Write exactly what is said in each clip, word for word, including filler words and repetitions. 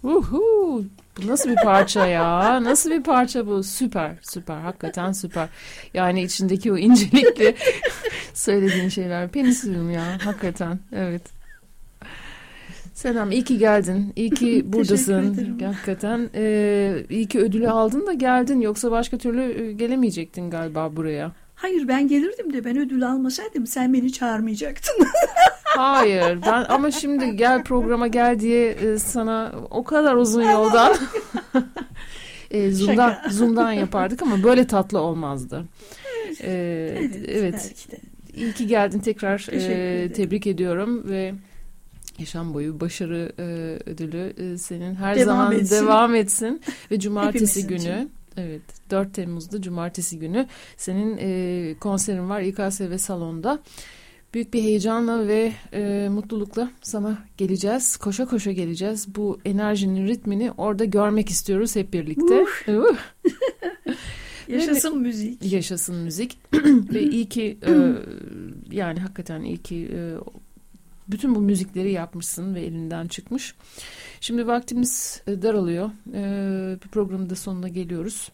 Uhu, bu nasıl bir parça ya? Nasıl bir parça bu? Süper, süper. Hakikaten süper. Yani içindeki o incelikle söylediğin şeyler. Penisilim ya. Hakikaten. Evet. Selam. İyi ki geldin. İyi ki buradasın. Hakikaten. Ee, iyi ki ödülü aldın da geldin. Yoksa başka türlü gelemeyecektin galiba buraya. Hayır, ben gelirdim de ben ödül almasaydım sen beni çağırmayacaktın. Hayır, ben ama şimdi gel programa gel diye sana o kadar uzun yoldan e, Zoom'dan, Zoom'dan yapardık ama böyle tatlı olmazdı. Ee, evet. evet. İyi ki geldin tekrar. E, tebrik ediyorum ve yaşam boyu başarı e, ödülü e, senin her devam zaman etsin. devam etsin ve cumartesi günü. Için. Evet, dört Temmuz'da cumartesi günü senin e, konserin var İ K S V salonda. Büyük bir heyecanla ve e, mutlulukla sana geleceğiz. Koşa koşa geleceğiz. Bu enerjinin ritmini orada görmek istiyoruz hep birlikte. Uh. Yaşasın müzik. Yaşasın müzik. Ve iyi ki e, yani hakikaten iyi ki e, bütün bu müzikleri yapmışsın ve elinden çıkmış. Şimdi vaktimiz daralıyor. E, bir programın da sonuna geliyoruz.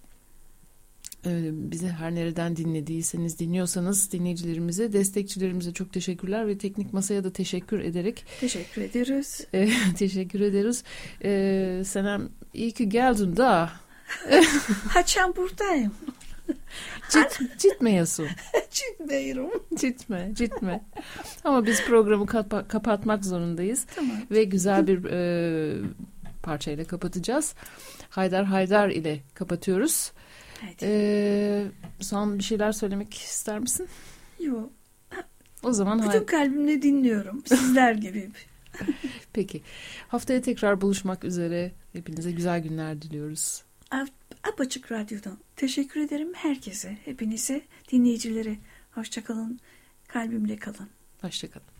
Bizi her nereden dinlediyseniz, dinliyorsanız dinleyicilerimize, destekçilerimize çok teşekkürler ve teknik masaya da teşekkür ederek teşekkür ederiz. E, teşekkür ederiz. E, Senem, iyi ki geldin da. Haçan buradayım. Cit, citmeyesin. Citmiyorum. Citme, citme. Ama biz programı kapa- kapatmak zorundayız. Tamam. Ve güzel bir e, parçayla kapatacağız. Haydar Haydar ile kapatıyoruz. Ee, son bir şeyler söylemek ister misin? Yok. O zaman bütün hay- kalbimle dinliyorum. Sizler gibi. Peki. Haftaya tekrar buluşmak üzere. Hepinize güzel günler diliyoruz. Apaçık Radyo'dan teşekkür ederim herkese. Hepinize, dinleyicilere. Hoşça kalın. Kalbimle kalın. Hoşça kalın.